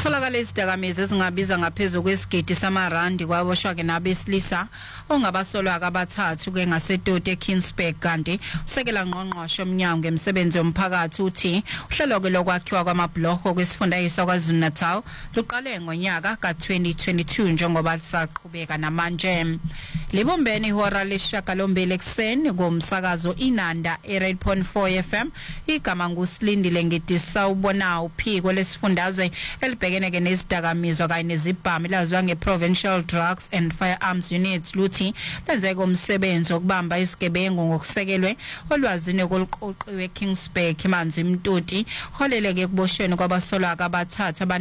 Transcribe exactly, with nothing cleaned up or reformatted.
Tholakala izidakamizwa ezingabiza ngaphezulu kwesigidi samarandi kwaboshwa ke nabesilisa ongabasolwa abathathu ke ngaseToti eKingsburg kanti usekela ngqongqoshe omnyango emsebenzi yomphakathi uthi uhlelo ke lokwakhiwa kwamabhloko kwesifundazwe kwaZulu-Natal luqale ngonyaka ka twenty twenty-two njengoba lisaqhubeka namanje. Libumbeni ihora lesishiyagalombili ekseni ngomsakazo Inanda eight point four F M igama nguSilindile Ngidisa ubona uphiko lesifundazwe elibhekene ke nezidakamizwa kanye nezibhamu laziwa ngeProvincial Drugs and Firearms Unit luthi lenzeka umsebenzi okubamba isigebengu ngokusekelwe olwazini koluqoqiwe eKingsburg emanzi Mtoti holele ke kuboshweni kwabasolwa abathathu